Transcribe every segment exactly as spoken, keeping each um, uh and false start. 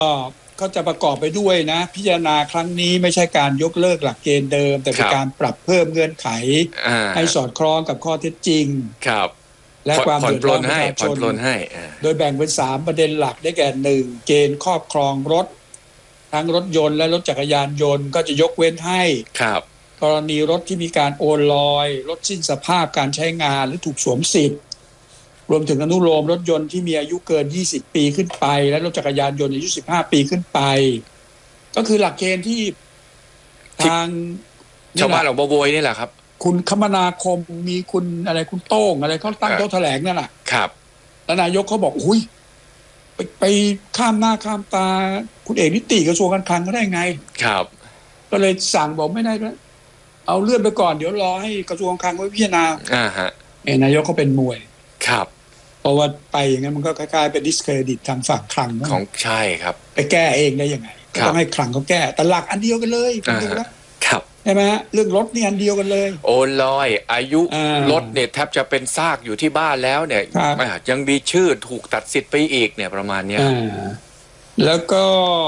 ก็จะประกอบไปด้วยนะพิจารณาครั้งนี้ไม่ใช่การยกเลิกหลักเกณฑ์เดิมแต่เป็นการปรับเพิ่มเงื่อนไขให้สอดคล้องกับข้อเท็จจริงและความเดือดร้อนประชาชนโดยแบ่งเป็นสามประเด็นหลักได้แก่หนึ่งเกณฑ์ครอบครองรถทั้งรถยนต์และรถจักรยานยนต์ก็จะยกเว้นให้กรณีรถที่มีการโอนลอยรถสิ้นสภาพการใช้งานหรือถูกสวมสิทธิ์รวมถึงอนุโลมรถยนต์ที่มีอายุเกินยี่สิบปีขึ้นไปและรถจักรยานยนต์อายุสิบห้าปีขึ้นไปก็คือหลักเกณฑ์ที่ทางชาวบ้านเราโวยนี่แหละครับคุณคมนาคมมีคุณอะไรคุณโต้งอะไรเขาตั้งโต๊ะแถลงนั่นแหละครับแล้วนายกเขาบอกอุ้ยไปไปข้ามหน้าข้ามตาคุณเอกนิติกระทรวงการคลังก็ได้ไงครับก็เลยสั่งบอกไม่ได้แล้วเอาเลื่อนไปก่อนเดี๋ยวรอให้กระทรวงการคลังไว้พิจารณาอ่าฮะเอนายกเขาเป็นมวยครับเพราะว่าไปอย่างนั้นมันก็คล้ายๆเป็นดิสเครดิตทางฝั่งคลังของใช่ครับไปแก้เองได้ยังไงต้องให้คลังเขาแก้แต่หลักอันเดียวกันเลยคุณดูนะครับใช่ไหมฮะเรื่องรถนี่อันเดียวกันเลยโอนลอยอายุรถเนี่ยแทบจะเป็นซากอยู่ที่บ้านแล้วเนี่ยยังมีชื่อถูกตัดสิทธิ์ไปอีกเนี่ยประมาณเนี้ยแล้วก็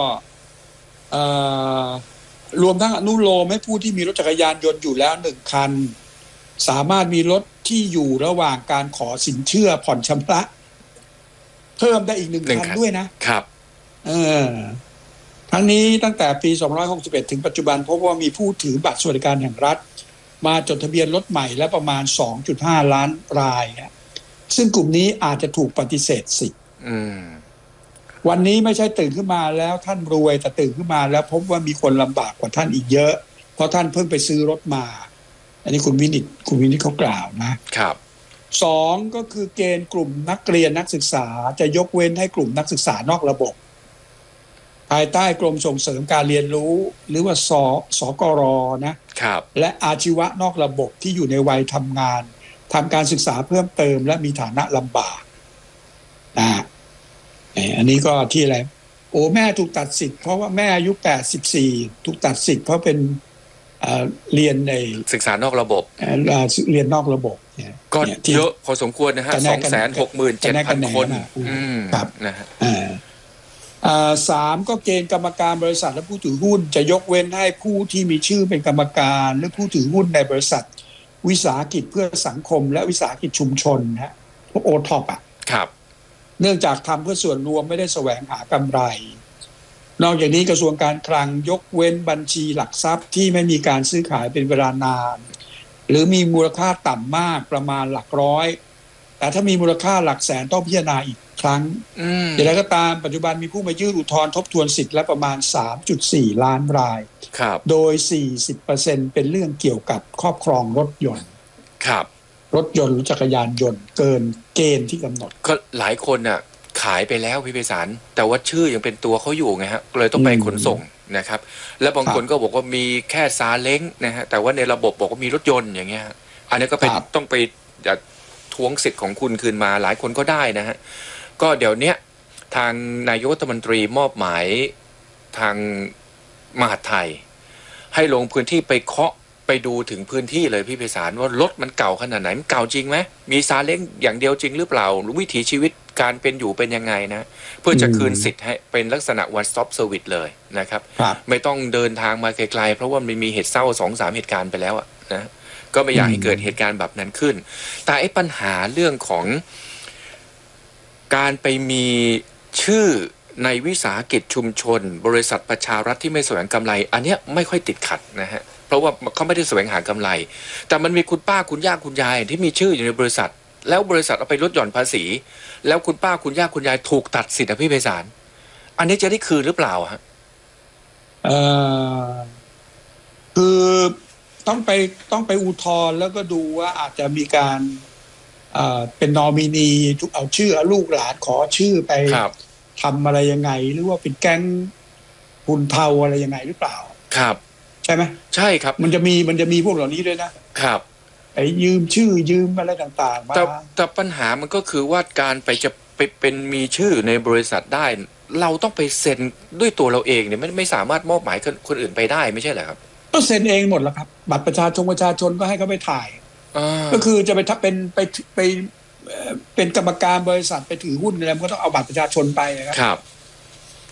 รวมทั้งอนุโลมให้ผู้ที่มีรถจักรยานยนต์อยู่แล้วหนึ่งคันสามารถมีรถที่อยู่ระหว่างการขอสินเชื่อผ่อนชำระเพิ่มได้อีกหนึ่งคันด้วยนะครับเออทั้งนี้ตั้งแต่ปีสองพันห้าร้อยหกสิบเอ็ดถึงปัจจุบันพบว่ามีผู้ถือบัตรสวัสดิการแห่งรัฐมาจดทะเบียนรถใหม่และประมาณ สองจุดห้า ล้านรายซึ่งกลุ่มนี้อาจจะถูกปฏิเสธสิทธิ์วันนี้ไม่ใช่ตื่นขึ้นมาแล้วท่านรวยแต่ตื่นขึ้นมาแล้วพบว่ามีคนลำบากกว่าท่านอีกเยอะเพราะท่านเพิ่งไปซื้อรถมาอันนี้คุณวินิตคุณวินิตเขากล่าวนะครับสองก็คือเกณฑ์กลุ่มนักเรียนนักศึกษาจะยกเว้นให้กลุ่มนักศึกษานอกระบบภายใต้กรมส่งเสริมการเรียนรู้หรือว่าสสกรนะครับและอาชีวะนอกระบบที่อยู่ในวัยทำงานทำการศึกษาเพิ่มเติมและมีฐานะลำบากนะอันนี้ก็ที่อะไรโอ้แม่ถูกตัดสิทธิ์เพราะว่าแม่อายุแปดสิบสี่ถูกตัดสิทธิ์เพราะเป็นเรียนในศึกษานอกระบบเรียนนอกระบบก็เยอะพอสมควรนะฮะ สองแสนหกหมื่นเจ็ดพัน คนครับนะฮะสามก็เกณฑ์กรรมการบริษัทและผู้ถือหุ้นจะยกเว้นให้ผู้ที่มีชื่อเป็นกรรมการหรือผู้ถือหุ้นในบริษัทวิสาหกิจเพื่อสังคมและวิสาหกิจชุมชนฮะพวกโอท็อปอ่ะครับเนื่องจากทำเพื่อส่วนรวมไม่ได้แสวงหากำไรนอกจากนี้กระทรวงการคลังยกเว้นบัญชีหลักทรัพย์ที่ไม่มีการซื้อขายเป็นเวลานานหรือมีมูลค่าต่ำมากประมาณหลักร้อยแต่ถ้ามีมูลค่าหลักแสนต้องพิจารณาอีกครั้งอย่างไรก็ตามปัจจุบันมีผู้มายื่นอุทธรณ์ทบทวนสิทธิ์และประมาณ สามจุดสี่ ล้านรายโดย สี่สิบเปอร์เซ็นต์ เป็นเรื่องเกี่ยวกับครอบครองรถยนต์ครับรถยนต์หรือจักรยานยนต์เกินเกณฑ์ที่กำหนดก็หลายคนน่ะขายไปแล้วพี่ไพศาลแต่ว่าชื่อยังเป็นตัวเขาอยู่ไงฮะเลยต้องไปขนส่งนะครับแล้วบางคนก็บอกว่ามีแค่ซาเล้งนะฮะแต่ว่าในระบบบอกว่ามีรถยนต์อย่างเงี้ยอันนี้ก็เป็นต้องไปทวงสิทธิ์ของคุณคืนมาหลายคนก็ได้นะฮะก็เดี๋ยวนี้ทางนายกรัฐมนตรีมอบหมายทางมหาดไทยให้ลงพื้นที่ไปเคาะไปดูถึงพื้นที่เลยพี่ไพศาลว่ารถมันเก่าขนาดไหนมันเก่าจริงไหมมีซาเล้งอย่างเดียวจริงหรือเปล่าหรือวิถีชีวิตการเป็นอยู่เป็นยังไงนะเพื่อจะคืนสิทธิ์ให้เป็นลักษณะ one stop service เลยนะครับไม่ต้องเดินทางมาไกลๆเพราะว่ามันมีเหตุเศร้า สองสาม เหตุการณ์ไปแล้วอ่ะนะก็ไม่อยากให้เกิดเหตุการณ์แบบนั้นขึ้นแต่ไอ้ปัญหาเรื่องของการไปมีชื่อในวิสาหกิจชุมชนบริษัทประชารัฐที่ไม่แสวงกำไรอันเนี้ยไม่ค่อยติดขัดนะฮะเพราะว่าเขาไม่ได้แสวงหากำไรแต่มันมีคุณป้าคุณย่าคุณยายที่มีชื่ออยู่ในบริษัทแล้วบริษัทเอาไปลดหย่อนภาษีแล้วคุณป้าคุณย่าคุณยายถูกตัดสิทธิ์พี่ไพศาลอันนี้จะได้คืนหรือเปล่าฮะเอ่อคือต้องไปต้องไปอุทธรณ์แล้วก็ดูว่าอาจจะมีการเอ่อเป็นนอมินีทุกเอาชื่อลูกหลานขอชื่อไปทำอะไรยังไงหรือว่าเป็นแก๊งทุนเทาอะไรยังไงหรือเปล่าครับใช่ไหมใช่ครับมันจะมีมันจะมีพวกเหล่านี้ด้วยนะครับไอ้ยืมชื่อยืมอะไรต่างๆมาแต่แต่ปัญหามันก็คือว่าการไปจะไปเป็นมีชื่อในบริษัทได้เราต้องไปเซ็นด้วยตัวเราเองเนี่ยไม่ไม่สามารถมอบหมายคนอื่นไปได้ไม่ใช่เหรอครับก็เซ็นเองหมดแล้วครับบัตรประชาชนประชาชนก็ให้เขาไปถ่ายก็คือจะไปทับเป็นไปไปเป็นกรรมการบริษัทไปถือหุ้นอะไรมันก็ต้องเอาบัตรประชาชนไปนะครับ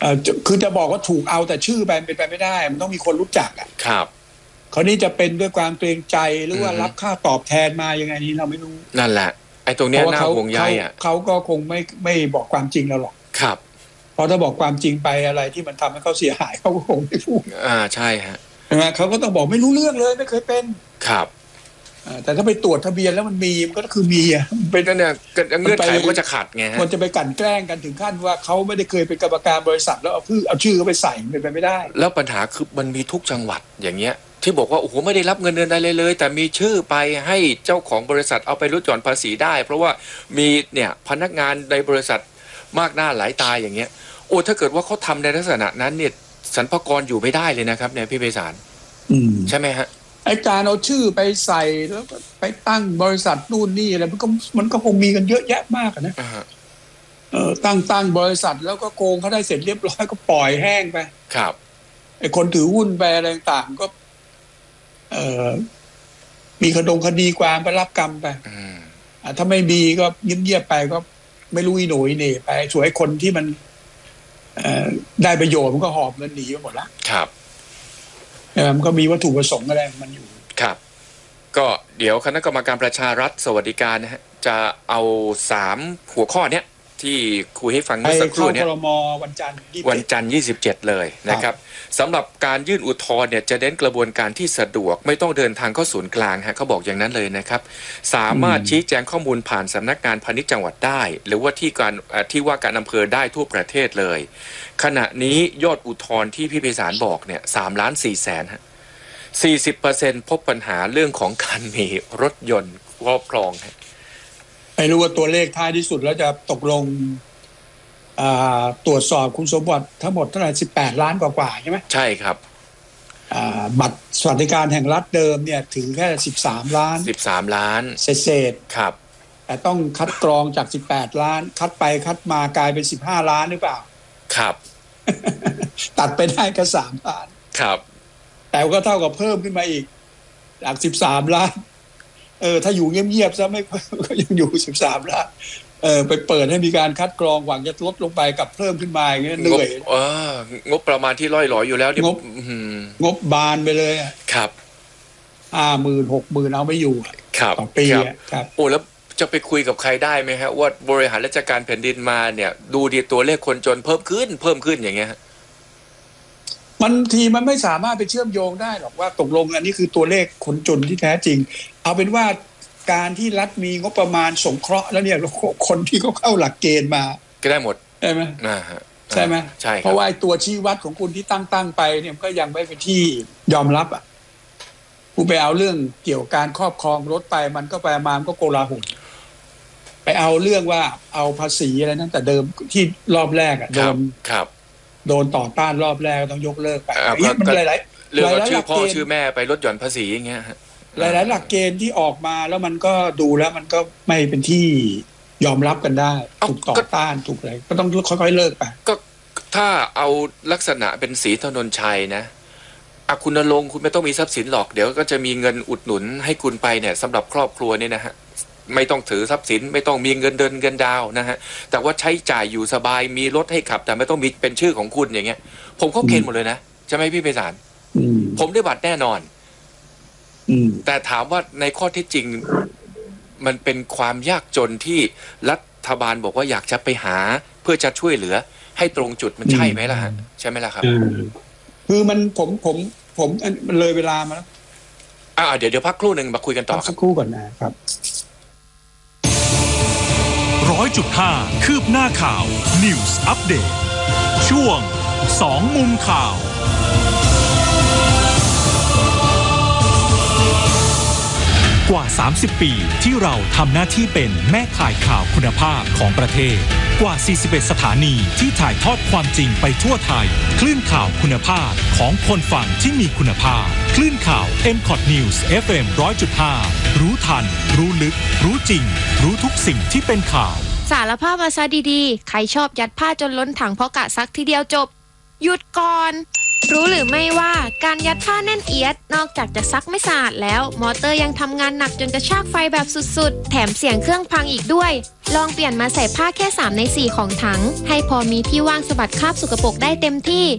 เอ่อคือจะบอกว่าถูกเอาแต่ชื่อไปเป็นไปไม่ได้มันต้องมีคนรู้จักอ่ะครับคราวนี้จะเป็นด้วยความเกรงใจหรือว่ารับค่าตอบแทนมายังไงนี้เราไม่รู้นั่นแหละไอ้ตรงเนี้ยน่าห่วงใยอ่ะเขาก็คงไม่ไม่บอกความจริงเราหรอกครับเพราะถ้าบอกความจริงไปอะไรที่มันทำให้เขาเสียหายเขาก็คงไม่พูดอ่าใช่ฮะใช่ไหมเขาก็ต้องบอกไม่รู้เรื่องเลยไม่เคยเป็นครับแต่ถ้าไปตรวจทะเบียนแล้วมันมีมันก็คือมีอ่ะเป็นนั่นเนี่ยเงื่อนไขมันก็จะขัดไงฮะมันจะไปกลั่นแกล้งกันถึงขั้นว่าเขาไม่ได้เคยเป็นกรรมการบริษัทแล้วเอาชื่อเอาชื่อเขาไปใส่เป็นไปไม่ได้แล้วปัญหาคือมันมีทุกจังหวัดอย่างเงี้ยที่บอกว่าโอ้โหไม่ได้รับเงินเดือนอะไรเลยแต่มีชื่อไปให้เจ้าของบริษัทเอาไปลดหย่อนภาษีได้เพราะว่ามีเนี่ยพนักงานในบริษัทมากหน้าหลายตาอย่างเงี้ยโอ้ถ้าเกิดว่าเขาทำในลักษณะนั้นเนี่ยสรรพากรอยู่ไม่ได้เลยนะครับเนี่ยพี่ไพศาลใช่ไหมฮะไอ้การเอาชื่อไปใส่แล้วก็ไปตั้งบริษัทนู่นนี่อะไรมันก็มันก็คงมีกันเยอะแยะมากนะเออตั้งตั้งบริษัทแล้วก็โกงเขาได้เสร็จเรียบร้อยก็ปล่อยแห้งไปครับไอ้คนถือหุ้นไปอะไรต่างก็เออมีคดงคดีความไปรับกรรมไปอ่าถ้าไม่มีก็เงียบๆไปก็ไม่รู้อีหนุ่ยเหน่ไปสวยคนที่มันเอ่อได้ประโยชน์มันก็หอบเงินหนีไปหมดละครับมันก็มีวัตถุประสงค์อะไรมันอยู่ครับก็เดี๋ยวคณะกรรมการประชารัฐสวัสดิการนะฮะจะเอาสามหัวข้อเนี้ยที่คุยให้ฟังเมื่อสักครู่เนี้ยวันจันทร์วันจันทร์ยี่สิบเจ็ดเลยนะครับสำหรับการยื่นอุทธรณ์เนี่ยจะเน้นกระบวนการที่สะดวกไม่ต้องเดินทางเข้าศูนย์กลางฮะเขาบอกอย่างนั้นเลยนะครับสามารถชี้แจงข้อมูลผ่านสำนักงานพาณิชย์จังหวัดได้หรือว่าที่การที่ว่าการอำเภอได้ทั่วประเทศเลยขณะนี้ยอดอุทธรณ์ที่พี่ไพศาลบอกเนี่ยสามล้านสี่แสนฮะสี่สิบเปอร์เซ็นต์พบปัญหาเรื่องของการมีรถยนต์ครอบครองฮะไม่รู้ว่าตัวเลขท้ายที่สุดแล้วจะตกลงตรวจสอบคุณสมบัติทั้งหมดเท่าไหร่สิบแปดล้านกว่าๆใช่ไหมใช่ครับบัตรสวัสดิการแห่งรัฐเดิมเนี่ยถึงแค่สิบสามล้านสิบสามล้านเศษๆครับแต่ต้องคัดกรองจากสิบแปดล้านคัดไปคัดมากลายเป็นสิบห้าล้านหรือเปล่าครับตัดไปได้แค่สามล้านครับแต่ก็เท่ากับเพิ่มขึ้นมาอีกจากสิบสามล้านเออถ้าอยู่เงียบๆซะไม่ก็ยังอยู่สิบสามล้านเออไปเปิดให้มีการคัดกรองหวังจะลดลงไปกับเพิ่มขึ้นมาอย่างเงี้ยเหนื่อยเอองบประมาณที่ร่อยหลอยอยู่แล้วงบงบบานไปเลยอ่ะครับห้าหมื่นหกหมื่นเอาไม่อยู่ต่อปีครับโอ้แล้วจะไปคุยกับใครได้ไหมฮะว่าบริหารราชการแผ่นดินมาเนี่ยดูดีตัวเลขคนจนเพิ่มขึ้นเพิ่มขึ้นอย่างเงี้ยมันทีมันไม่สามารถไปเชื่อมโยงได้หรอกว่าตกลงอันนี้คือตัวเลขคนจนที่แท้จริงเอาเป็นว่าการที่รัฐมีงบประมาณสงเคราะห์แล้วเนี่ยคนที่เขาเข้าหลักเกณฑ์มาก็ได้หมดใช่ไหมใช่ไหมใช่เพราะว่าตัวชี้วัดของคุณที่ตั้งตั้งไปเนี่ยก็ยังไม่เป็นที่ยอมรับอ่ะผู้ไปเอาเรื่องเกี่ยวกับการครอบครองรถไปมันก็ไปมามันก็โกลาหลไปเอาเรื่องว่าเอาภาษีอะไรนั้นแต่เดิมที่รอบแรกอ่ะโดนโดนต่อต้านรอบแรกต้องยกเลิกไปมันหลายๆเรื่องว่าชื่อพ่อชื่อแม่ไปลดหย่อนภาษีอย่างเงี้ยหลายๆหลักเกณฑ์ที่ออกมาแล้วมันก็ดูแล้วมันก็ไม่เป็นที่ยอมรับกันได้ถูกต่อต้านถูกอะไรก็ต้องค่อยๆเลิกไปก็ถ้าเอาลักษณะเป็นศรีถนนชัยนะอะคุณณรงค์คุณไม่ต้องมีทรัพย์สินหรอกเดี๋ยวก็จะมีเงินอุดหนุนให้คุณไปเนี่ยสำหรับครอบครัวเนี่ยนะฮะไม่ต้องถือทรัพย์สินไม่ต้องมีเงินเดือนเงินดาวนะฮะแต่ว่าใช้จ่ายอยู่สบายมีรถให้ขับแต่ไม่ต้องมีเป็นชื่อของคุณอย่างเงี้ยผมเข้าเกณฑ์หมดเลยนะใช่ไหมพี่ไพศาลผมได้บัตรแน่นอนแต่ถามว่าในข้อที่จริงมันเป็นความยากจนที่รัฐบาลบอกว่าอยากจะไปหาเพื่อจะช่วยเหลือให้ตรงจุดมันใช่ไหมล่ะฮะใช่ไหมล่ะครับคือมันผมผมผมมันเลยเวลามาแล้วอ่าเดี๋ยวเดี๋ยวพักครู่หนึ่งมาคุยกันต่อสักครู่ก่อนนะครับร้อยจุดห้าคืบหน้าข่าว News Update ช่วงสองมุมข่าวกว่าสามสิบปีที่เราทำหน้าที่เป็นแม่ข่ายข่าวคุณภาพของประเทศกว่าสี่สิบเอ็ดสถานีที่ถ่ายทอดความจริงไปทั่วไทยคลื่นข่าวคุณภาพของคนฟังที่มีคุณภาพคลื่นข่าว เอ็ม คอท News เอฟ เอ็ม หนึ่งร้อยจุดห้า รู้ทันรู้ลึกรู้จริงรู้ทุกสิ่งที่เป็นข่าวสารภาพมาซะดีๆใครชอบยัดผ้าจนล้นถังเพราะกะซักทีเดียวจบหยุดก่อนรู้หรือไม่ว่าการยัดผ้าแน่นเอียดนอกจากจะซักไม่สะอาดแล้วมอเตอร์ยังทำงานหนักจนกระชากไฟแบบสุดๆแถมเสียงเครื่องพังอีกด้วยลองเปลี่ยนมาใส่ผ้าแค่สามในสี่ของถังให้พอมีที่ว่างสะบัดคราบสกปรกได้เต็มที่